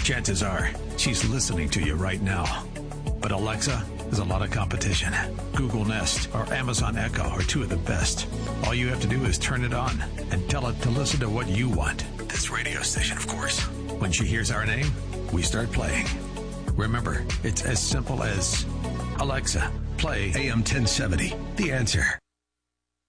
Chances are she's listening to you right now. But Alexa, there's a lot of competition. Google Nest or Amazon Echo are two of the best. All you have to do is turn it on and tell it to listen to what you want. This radio station, of course. When she hears our name, we start playing. Remember, it's as simple as, Alexa, play AM 1070. The Answer.